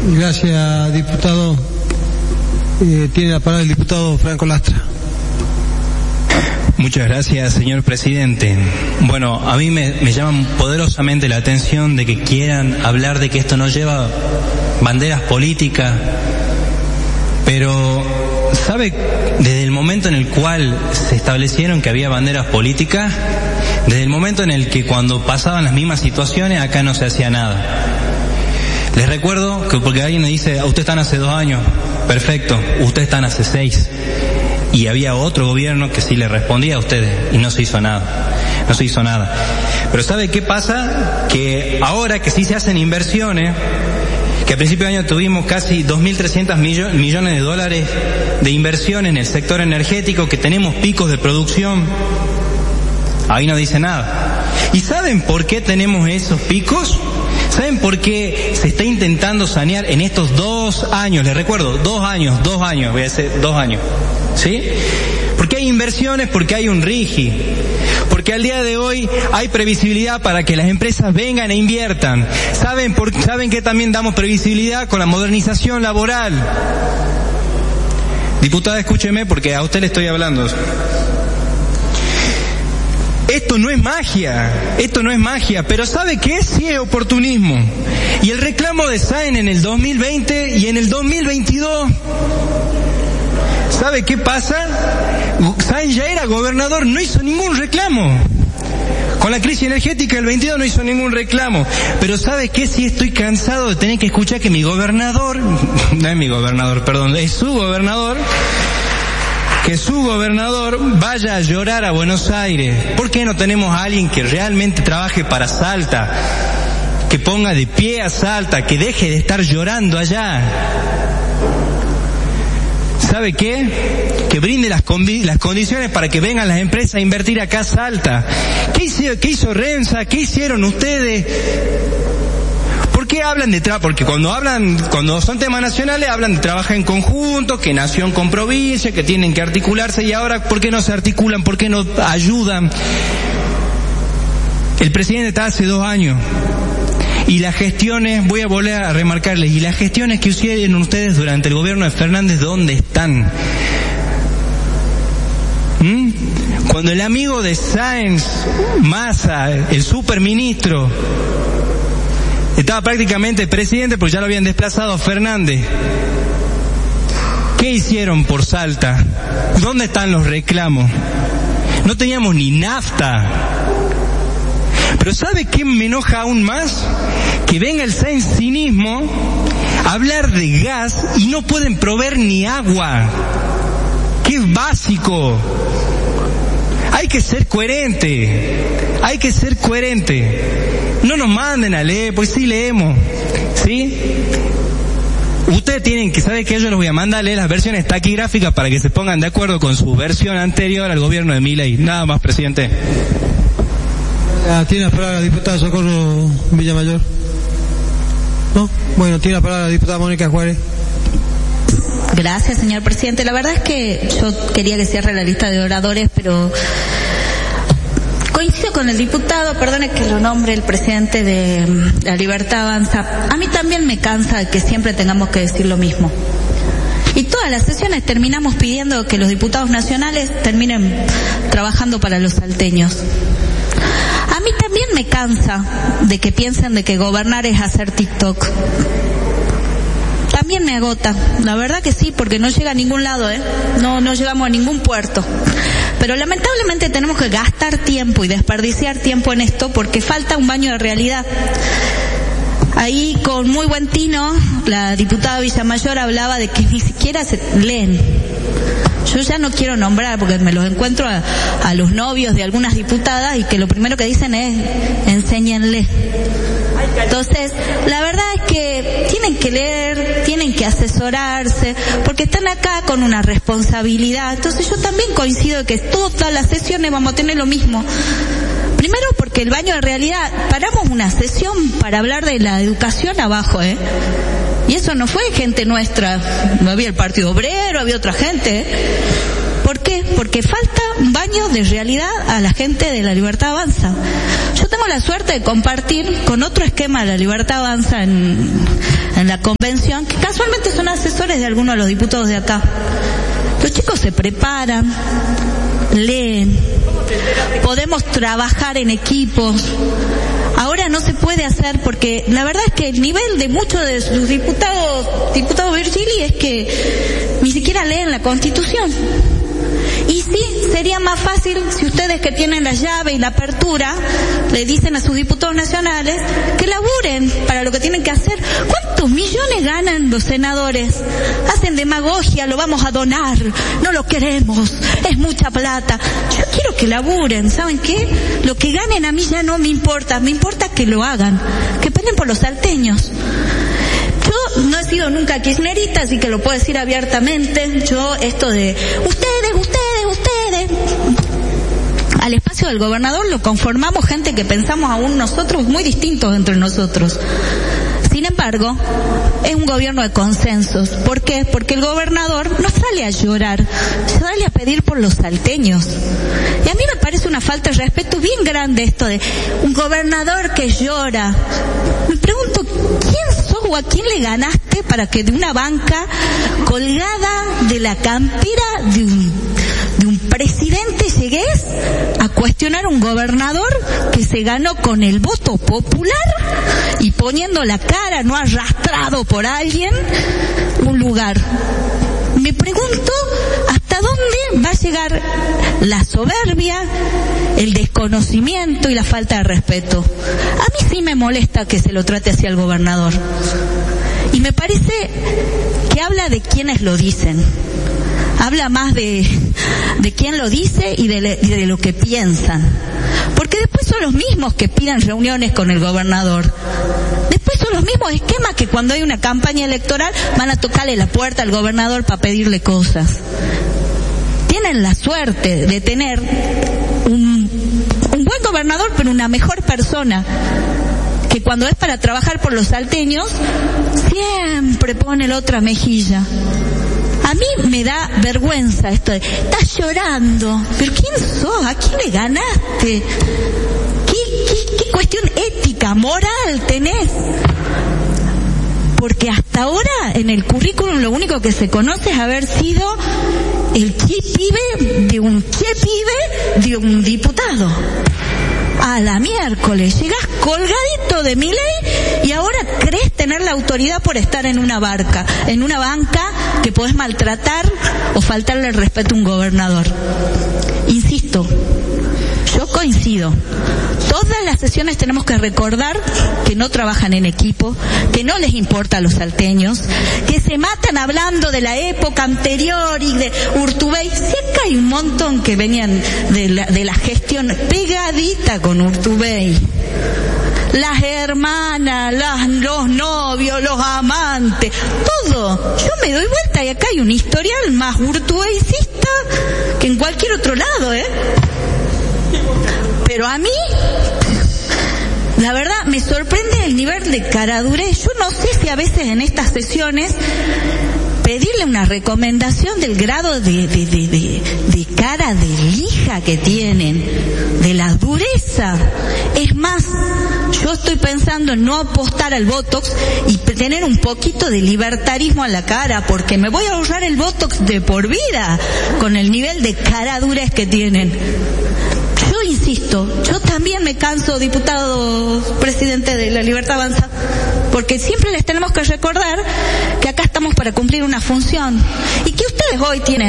Gracias, diputado. Tiene la palabra el diputado Franco Lastra. Muchas gracias, señor presidente. Bueno, a mí me llama poderosamente la atención de que quieran hablar de que esto no lleva banderas políticas, pero ¿sabe? Desde el momento en el cual se establecieron que había banderas políticas, desde el momento en el que cuando pasaban las mismas situaciones acá no se hacía nada. Les recuerdo que porque alguien me dice, ustedes están hace 2 años, perfecto, ustedes están hace 6. Y había otro gobierno que sí le respondía a ustedes y no se hizo nada. No se hizo nada. Pero ¿sabe qué pasa? Que ahora que sí se hacen inversiones, que a principio de año tuvimos casi 2.300 millones de dólares de inversión en el sector energético, que tenemos picos de producción, ahí no dice nada. ¿Y saben por qué tenemos esos picos? ¿Saben por qué se está intentando sanear en estos 2 años? Les recuerdo, 2 años, voy a decir 2 años. ¿Sí? Porque hay inversiones, porque hay un RIGI, porque al día de hoy hay previsibilidad para que las empresas vengan e inviertan. ¿Saben que también damos previsibilidad con la modernización laboral? Diputada, escúcheme porque a usted le estoy hablando. Esto no es magia, pero ¿sabe qué? Sí es oportunismo. Y el reclamo de Sáenz en el 2020 y en el 2022... ¿Sabe qué pasa? Sáenz ya era gobernador, no hizo ningún reclamo. Con la crisis energética del 22 no hizo ningún reclamo. Pero ¿sabe qué? Sí estoy cansado de tener que escuchar que mi gobernador, no es mi gobernador, perdón, es su gobernador, que su gobernador vaya a llorar a Buenos Aires. ¿Por qué no tenemos a alguien que realmente trabaje para Salta? Que ponga de pie a Salta, que deje de estar llorando allá. ¿Sabe qué? Que brinde las condiciones para que vengan las empresas a invertir acá a Salta. ¿Qué hizo Renza? ¿Qué hicieron ustedes? ¿Por qué hablan de Porque cuando son temas nacionales hablan de trabajar en conjunto, que nación con provincia, que tienen que articularse, y ahora ¿por qué no se articulan? ¿Por qué no ayudan? El presidente está hace 2 años. Y las gestiones, voy a volver a remarcarles, y las gestiones que hicieron ustedes durante el gobierno de Fernández, ¿dónde están? Cuando el amigo de Sáenz, Massa, el superministro, estaba prácticamente presidente porque ya lo habían desplazado a Fernández, ¿qué hicieron por Salta? ¿Dónde están los reclamos? No teníamos ni nafta. Pero ¿sabe qué me enoja aún más? Que venga el cinismo a hablar de gas y no pueden proveer ni agua. ¡Qué es básico! Hay que ser coherente. No nos manden a leer, pues sí leemos. ¿Sí? Ustedes tienen que saber que yo les voy a mandar a leer las versiones taquigráficas para que se pongan de acuerdo con su versión anterior al gobierno de Milei. Nada más, presidente. Tiene la palabra la diputada Socorro Villamayor. ¿No? Bueno, tiene la palabra la diputada Mónica Juárez. Gracias, señor presidente. La verdad es que yo quería que cierre la lista de oradores, pero coincido con el diputado, perdone que lo nombre el presidente de La Libertad Avanza. A mí también me cansa de que siempre tengamos que decir lo mismo. Y todas las sesiones terminamos pidiendo que los diputados nacionales terminen trabajando para los salteños. A mí también me cansa de que piensen de que gobernar es hacer TikTok. También me agota, la verdad que sí, porque no llega a ningún lado, no llegamos a ningún puerto. Pero lamentablemente tenemos que gastar tiempo y desperdiciar tiempo en esto porque falta un baño de realidad. Ahí con muy buen tino la diputada Villamayor hablaba de que ni siquiera se leen. Yo ya no quiero nombrar porque me los encuentro a los novios de algunas diputadas y que lo primero que dicen es enséñenle. Entonces, la verdad es que tienen que leer, tienen que asesorarse, porque están acá con una responsabilidad. Entonces yo también coincido que todas las sesiones vamos a tener lo mismo. Primero porque el baño de realidad, paramos una sesión para hablar de la educación abajo, y eso no fue gente nuestra, no había el Partido Obrero, había otra gente. ¿Por qué? Porque falta un baño de realidad a la gente de La Libertad Avanza. Yo Yo tengo la suerte de compartir con otro esquema de La Libertad Avanza en la convención, que casualmente son asesores de algunos de los diputados de acá. Los chicos se preparan, leen, podemos trabajar en equipos. Ahora no se puede hacer porque la verdad es que el nivel de muchos de sus diputado Virgili, es que ni siquiera leen la Constitución. Y sí, sería más fácil si ustedes que tienen la llave y la apertura le dicen a sus diputados nacionales que laburen para lo que tienen que hacer. ¿Cuántos millones ganan los senadores? Hacen demagogia, lo vamos a donar, no lo queremos, es mucha plata. Yo quiero que laburen, ¿saben qué? Lo que ganen a mí ya no me importa que lo hagan, que peleen por los salteños. Yo no he sido nunca kirchnerista, así que lo puedo decir abiertamente. Yo esto de ustedes, al espacio del gobernador lo conformamos gente que pensamos aún nosotros muy distintos entre nosotros. Sin embargo, es un gobierno de consensos. ¿Por qué? Porque el gobernador no sale a llorar, sale a pedir por los salteños. Y a mí me parece una falta de respeto bien grande esto de un gobernador que llora. Me pregunto, ¿quién sos o a quién le ganaste para que de una banca colgada de la campera de un presidente llegues a cuestionar a un gobernador que se ganó con el voto popular y poniendo la cara, no arrastrado por alguien, un lugar? Me pregunto hasta dónde va a llegar la soberbia, el desconocimiento y la falta de respeto. A mí sí me molesta que se lo trate así al gobernador. Y me parece que habla de quienes lo dicen. Habla más de quién lo dice y de lo que piensan. Porque después son los mismos que piden reuniones con el gobernador. Después son los mismos esquemas que cuando hay una campaña electoral van a tocarle la puerta al gobernador para pedirle cosas. Tienen la suerte de tener un buen gobernador, pero una mejor persona, que cuando es para trabajar por los salteños siempre pone la otra mejilla. A mí me da vergüenza esto de, estás llorando, pero ¿quién sos? ¿A quién le ganaste? ¿Qué cuestión ética, moral tenés? Porque hasta ahora en el currículum lo único que se conoce es haber sido el pibe de un diputado. A la miércoles, llegás colgadito de mi ley y ahora crees tener la autoridad por estar en una banca que podés maltratar o faltarle el respeto a un gobernador. Insisto, yo coincido. Todas las sesiones tenemos que recordar que no trabajan en equipo, que no les importa a los salteños, que se matan hablando de la época anterior y de Urtubey. Si acá hay un montón que venían de la gestión pegadita con Urtubey. Las hermanas, los novios, los amantes, todo. Yo me doy vuelta y acá hay un historial más urtubeycista que en cualquier otro lado, Pero a mí, la verdad, me sorprende el nivel de caradurez. Yo no sé si a veces en estas sesiones pedirle una recomendación del grado de cara de lija que tienen, de la dureza. Es más, yo estoy pensando en no apostar al Botox y tener un poquito de libertarismo a la cara, porque me voy a ahorrar el Botox de por vida con el nivel de caradurez que tienen. Yo insisto, yo también me canso, diputado presidente de La Libertad Avanza, porque siempre les tenemos que recordar que acá estamos para cumplir una función y que ustedes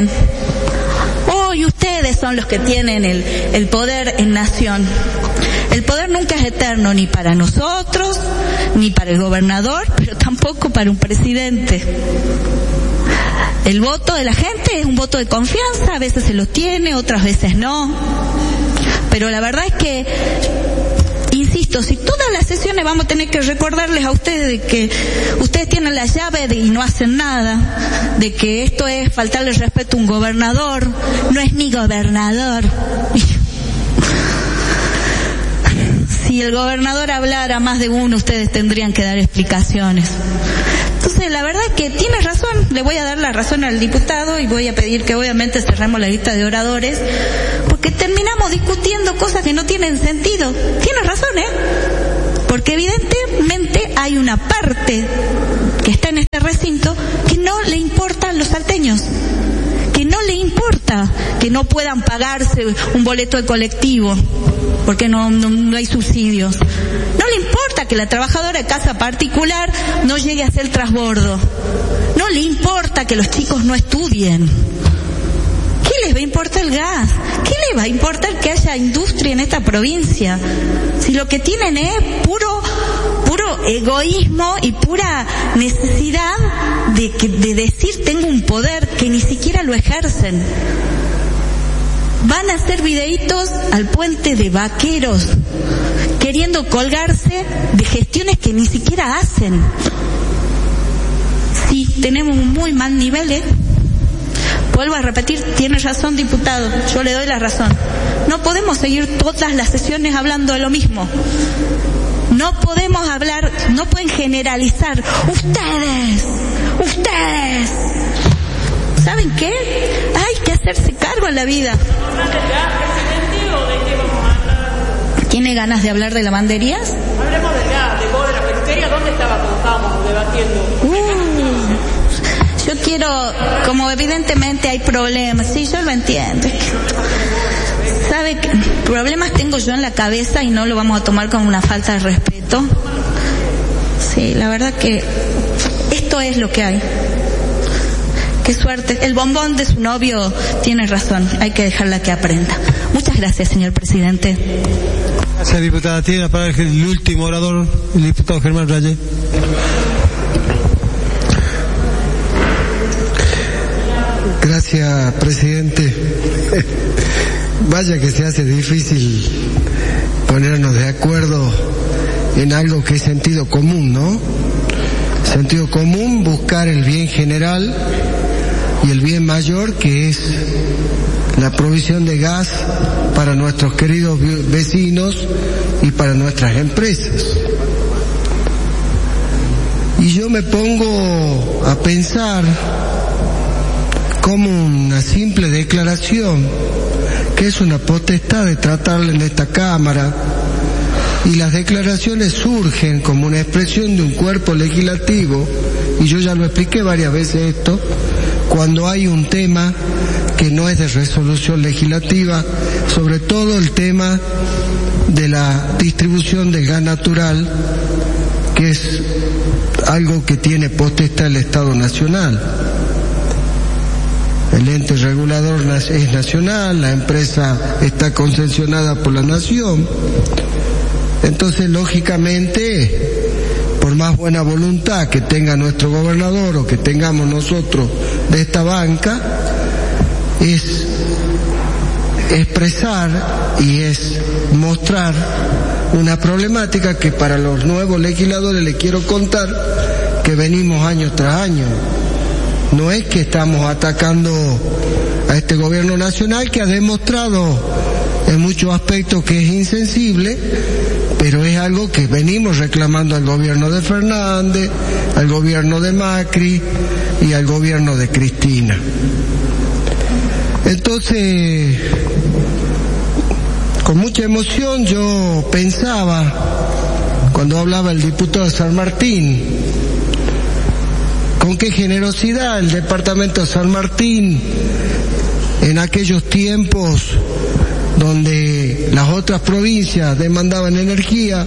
hoy ustedes son los que tienen el poder en nación. El poder nunca es eterno, ni para nosotros, ni para el gobernador, pero tampoco para un presidente. El voto de la gente es un voto de confianza, a veces se lo tiene, otras veces no. Pero la verdad es que, insisto, si todas las sesiones vamos a tener que recordarles a ustedes de que ustedes tienen la llave y no hacen nada, de que esto es faltarle respeto a un gobernador, no es mi gobernador. Si el gobernador hablara más de uno, ustedes tendrían que dar explicaciones. Entonces, la verdad es que tienes razón, le voy a dar la razón al diputado y voy a pedir que obviamente cerremos la lista de oradores, porque terminamos discutiendo cosas que no tienen sentido. Tienes razón, porque evidentemente hay una parte que está en este recinto que no le importan los salteños, que no le importa que no puedan pagarse un boleto de colectivo porque no hay subsidios. No le importa que la trabajadora de casa particular no llegue a hacer transbordo. No le importa que los chicos no estudien. ¿Qué les va a importar el gas? ¿Qué les va a importar que haya industria en esta provincia? Si lo que tienen es puro egoísmo y pura necesidad de decir tengo un poder que ni siquiera lo ejercen. Van a hacer videitos al puente de Vaqueros, queriendo colgarse de gestiones que ni siquiera hacen. Sí, tenemos un muy mal nivel, Vuelvo a repetir, tiene razón, diputado, yo le doy la razón. No podemos seguir todas las sesiones hablando de lo mismo. No podemos hablar, no pueden generalizar. Ustedes. ¿Saben qué? Hay que hacerse cargo en la vida. ¿Tiene ganas de hablar de lavanderías? Hablemos del gas, de la periferia. ¿Dónde estaba cuando estábamos debatiendo? Yo quiero, como evidentemente hay problemas, sí, yo lo entiendo. ¿Sabe qué problemas tengo yo en la cabeza y no lo vamos a tomar como una falta de respeto? Sí, la verdad que esto es lo que hay. Qué suerte. El bombón de su novio tiene razón. Hay que dejarla que aprenda. Muchas gracias, señor presidente. Gracias, diputada. Tiene la palabra el último orador, el diputado Germán Rayé. Gracias, presidente. Vaya que se hace difícil ponernos de acuerdo en algo que es sentido común, ¿no? Sentido común, buscar el bien general y el bien mayor, que es la provisión de gas para nuestros queridos vecinos y para nuestras empresas. Y yo me pongo a pensar como una simple declaración, que es una potestad de tratarla en esta Cámara, y las declaraciones surgen como una expresión de un cuerpo legislativo, y yo ya lo expliqué varias veces esto, cuando hay un tema que no es de resolución legislativa, sobre todo el tema de la distribución del gas natural, que es algo que tiene potestad el Estado Nacional. El ente regulador es nacional, la empresa está concesionada por la nación. Entonces, lógicamente, por más buena voluntad que tenga nuestro gobernador o que tengamos nosotros de esta banca, es expresar y es mostrar una problemática que para los nuevos legisladores les quiero contar que venimos año tras año. No es que estamos atacando a este gobierno nacional, que ha demostrado en muchos aspectos que es insensible, pero es algo que venimos reclamando al gobierno de Fernández, al gobierno de Macri y al gobierno de Cristina. Entonces, con mucha emoción yo pensaba, cuando hablaba el diputado de San Martín, con qué generosidad el departamento de San Martín, en aquellos tiempos donde las otras provincias demandaban energía,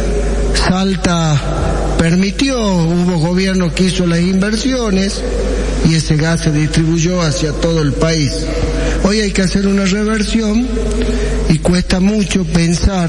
Salta permitió, hubo gobierno que hizo las inversiones y ese gas se distribuyó hacia todo el país. Hoy hay que hacer una reversión y cuesta mucho pensar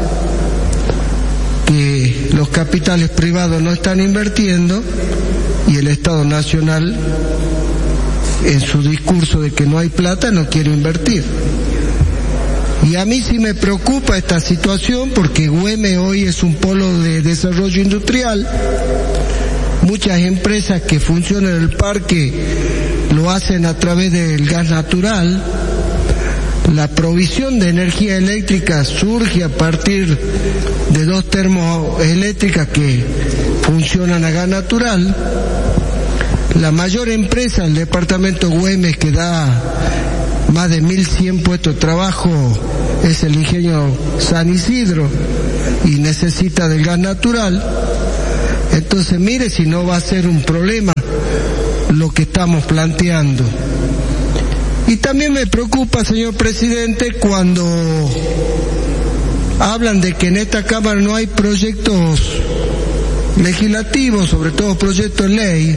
que los capitales privados no están invirtiendo y el Estado Nacional, en su discurso de que no hay plata, no quiere invertir. Y a mí sí me preocupa esta situación, porque Güemes hoy es un polo de desarrollo industrial. Muchas empresas que funcionan en el parque lo hacen a través del gas natural. La provisión de energía eléctrica surge a partir de dos termoeléctricas que funcionan a gas natural. La mayor empresa, el departamento Güemes, que da más de 1.100 puestos de trabajo, es el ingenio San Isidro y necesita del gas natural. Entonces mire si no va a ser un problema lo que estamos planteando. Y también me preocupa, señor presidente, cuando hablan de que en esta Cámara no hay proyectos legislativos, sobre todo proyectos de ley.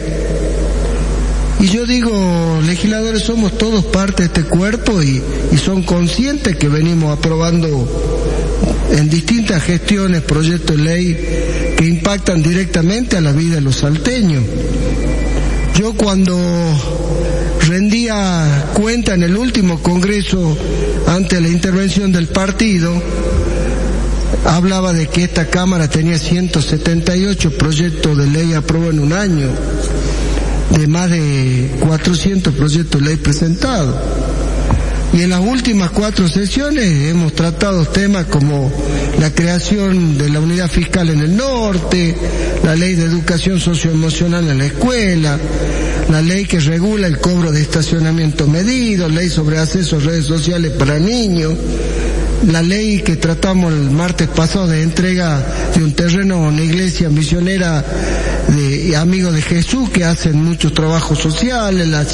Y yo digo, legisladores somos todos parte de este cuerpo y son conscientes que venimos aprobando en distintas gestiones proyectos de ley que impactan directamente a la vida de los salteños. Yo cuando rendía cuenta en el último congreso ante la intervención del partido, hablaba de que esta Cámara tenía 178 proyectos de ley aprobados en un año, de más de 400 proyectos de ley presentados. Y en las últimas 4 sesiones hemos tratado temas como la creación de la unidad fiscal en el norte, la ley de educación socioemocional en la escuela, la ley que regula el cobro de estacionamiento medido, ley sobre acceso a redes sociales para niños, la ley que tratamos el martes pasado de entrega de un terreno a una iglesia misionera de Amigos de Jesús que hacen muchos trabajos sociales, la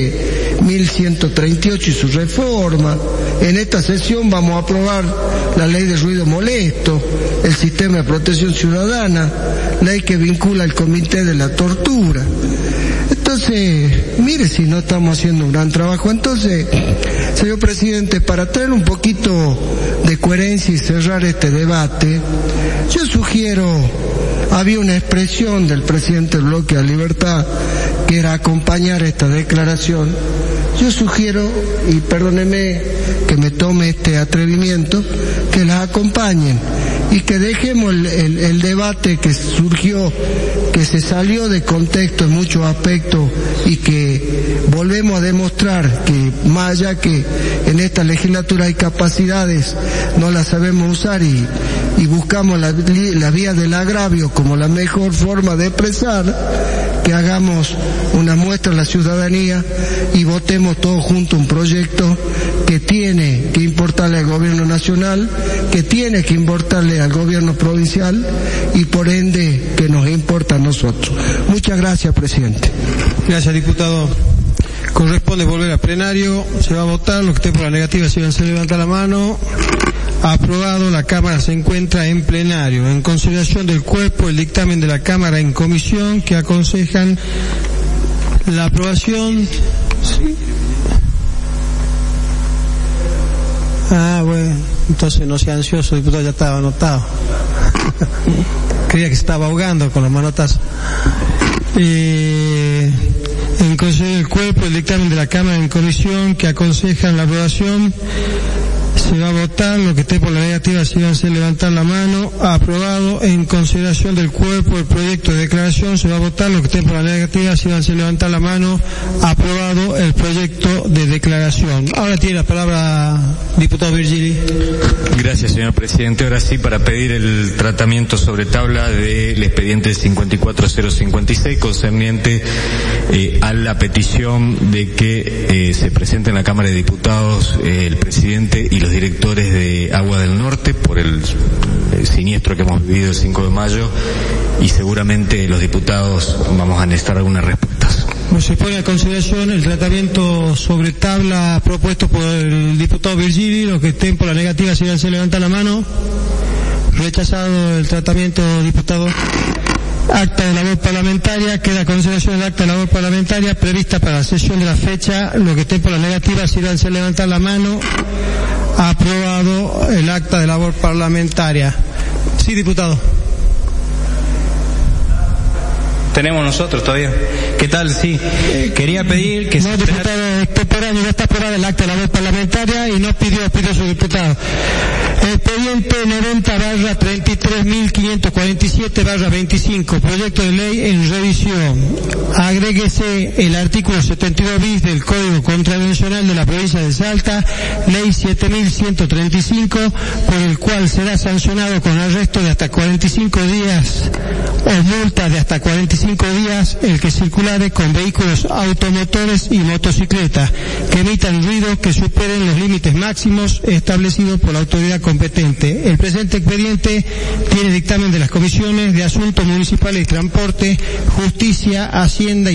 7138 y su reforma. En esta sesión vamos a aprobar la ley de ruido molesto, el sistema de protección ciudadana, ley que vincula al comité de la tortura. Entonces, mire si no estamos haciendo un gran trabajo. Entonces, señor presidente, para traer un poquito de coherencia y cerrar este debate, yo sugiero, había una expresión del presidente del Bloque de la Libertad que era acompañar esta declaración. Yo sugiero, y perdóneme que me tome este atrevimiento, que la acompañen y que dejemos el debate que surgió, que se salió de contexto en muchos aspectos y que volvemos a demostrar que más allá que en esta legislatura hay capacidades, no las sabemos usar y buscamos la vía del agravio como la mejor forma de expresar, que hagamos una muestra a la ciudadanía y votemos todos juntos un proyecto que tiene que importarle al gobierno nacional, que tiene que importarle al gobierno provincial y por ende que nos importa a nosotros. Muchas gracias, presidente. Gracias, diputado. Corresponde volver a plenario. Se va a votar. Los que estén por la negativa, si se levanta la mano. Aprobado. La Cámara se encuentra en plenario. En consideración del cuerpo, el dictamen de la Cámara en comisión que aconsejan la aprobación. ¿Sí? Ah, bueno. Entonces no sea ansioso, diputado, ya estaba anotado. Creía que se estaba ahogando con los manotazos. En consideración del cuerpo, el dictamen de la Cámara en comisión que aconsejan la aprobación. Se va a votar. Los que esté por la negativa, síganse levantar la mano. Aprobado. En consideración del cuerpo, el proyecto de declaración. Se va a votar. Los que estén por la negativa, síganse levantar la mano. Aprobado el proyecto de declaración. Ahora tiene la palabra diputado Virgili. Gracias, señor presidente. Ahora sí, para pedir el tratamiento sobre tabla del expediente 54056 concerniente a la petición de que se presente en la Cámara de Diputados el presidente y los directores de Agua del Norte por el siniestro que hemos vivido el 5 de mayo y seguramente los diputados vamos a necesitar algunas respuestas. Se pone a consideración el tratamiento sobre tabla propuesto por el diputado Virgili. Los que estén por la negativa, si se levanta la mano. Rechazado el tratamiento, diputado. Acta de labor parlamentaria. Queda a consideración el acta de labor parlamentaria prevista para la sesión de la fecha. Los que estén por la negativa, si se levantar la mano. Aprobado el acta de labor parlamentaria. Sí, diputado. Tenemos nosotros todavía. ¿Qué tal? Sí. Quería pedir que no, diputado extemporáneo, ya está aprobada el acta de labor parlamentaria y no pidió su diputado. Expediente 90/33.547/25, proyecto de ley en revisión. Agréguese el artículo 72 bis del Código Contravencional de la provincia de Salta, ley 7135, por el cual será sancionado con arresto de hasta 45 días o multa de hasta 45 días el que circulare con vehículos automotores y motocicletas que emitan ruido que superen los límites máximos establecidos por la autoridad competente. El presente expediente tiene dictamen de las comisiones de Asuntos Municipales y Transporte, Justicia, Hacienda y